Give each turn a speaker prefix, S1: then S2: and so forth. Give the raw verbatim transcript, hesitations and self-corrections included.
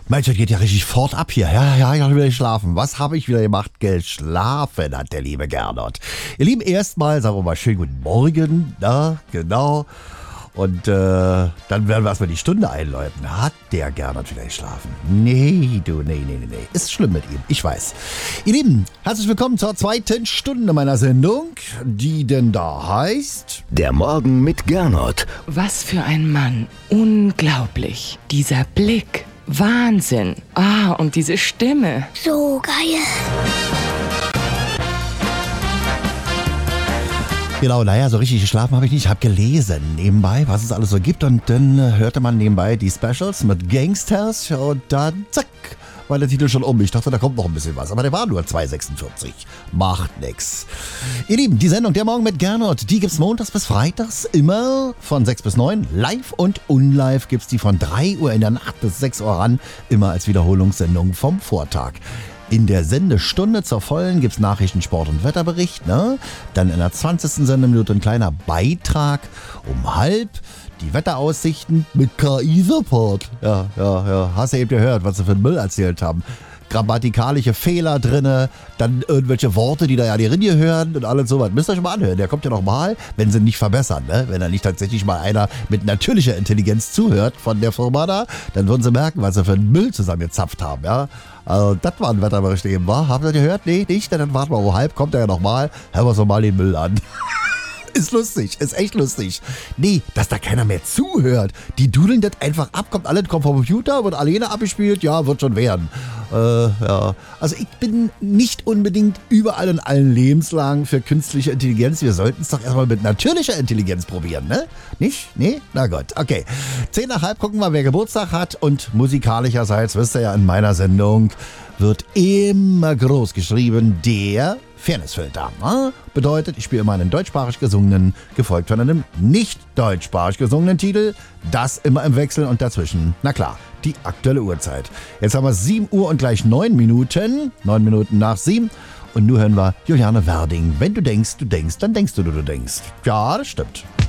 S1: Mensch, das geht ja richtig fort ab hier. Ja, ja, ich habe wieder geschlafen. Was habe ich wieder gemacht? Geschlafen hat der liebe Gernot. Ihr Lieben, erstmal sagen wir mal schönen guten Morgen. Na, genau. Und äh, dann werden wir erstmal die Stunde einläuten. Hat der Gernot wieder geschlafen? Nee, du, nee, nee, nee, nee. Ist schlimm mit ihm, ich weiß. Ihr Lieben, herzlich willkommen zur zweiten Stunde meiner Sendung, die denn da heißt...
S2: Der Morgen mit Gernot.
S3: Was für ein Mann. Unglaublich. Dieser Blick. Wahnsinn. Ah, und diese Stimme.
S4: So geil.
S1: Genau, naja, so richtig geschlafen habe ich nicht. Ich habe gelesen nebenbei, was es alles so gibt. Und dann äh, hörte man nebenbei die Specials mit Gangsters. Und dann, zack, war der Titel schon um. Ich dachte, da kommt noch ein bisschen was. Aber der war nur zwei sechsundvierzig. Macht nix. Ihr Lieben, die Sendung Der Morgen mit Gernot, die gibt's montags bis freitags immer von sechs bis neun. Live und unlive gibt's die von drei Uhr in der Nacht bis sechs Uhr ran. Immer als Wiederholungssendung vom Vortag. In der Sendestunde zur vollen gibt's Nachrichten, Sport und Wetterbericht. Ne? Dann in der zwanzigsten Sendeminute ein kleiner Beitrag um halb. Die Wetteraussichten mit K I-Support. Ja, ja, ja. Hast du eben gehört, was sie für einen Müll erzählt haben. Grammatikalische Fehler drinne, dann irgendwelche Worte, die da ja die Rinne hören und alles sowas. Müsst ihr euch mal anhören. Der kommt ja noch mal, wenn sie nicht verbessern. Ne? Wenn da nicht tatsächlich mal einer mit natürlicher Intelligenz zuhört von der Firma da, dann würden sie merken, was sie für einen Müll zusammengezapft haben. Ja? Also, das war ein Wetterbericht eben, war. Habt ihr gehört? Nee, nicht. Dann warten wir um halb, kommt er ja noch mal. Hören wir uns noch mal den Müll an. Ist lustig, ist echt lustig. Nee, dass da keiner mehr zuhört. Die dudeln das einfach ab, kommt alles, kommt vom Computer, wird alleine abgespielt, ja, wird schon werden. Äh, ja. Also ich bin nicht unbedingt überall in allen Lebenslagen für künstliche Intelligenz. Wir sollten es doch erstmal mit natürlicher Intelligenz probieren, ne? Nicht? Nee? Na gut, okay. Zehn nach halb gucken wir, wer Geburtstag hat. Und musikalischerseits, wisst ihr ja, in meiner Sendung wird immer groß geschrieben, der Fairnessfilter. Ne? Bedeutet, ich spiele immer einen deutschsprachig gesungenen, gefolgt von einem nicht deutschsprachig gesungenen Titel. Das immer im Wechsel und dazwischen, na klar, die aktuelle Uhrzeit. Jetzt haben wir sieben Uhr und gleich neun Minuten. neun Minuten nach sieben. Und nun hören wir Juliane Werding. Wenn du denkst, du denkst, dann denkst du, du, du denkst. Ja, das stimmt.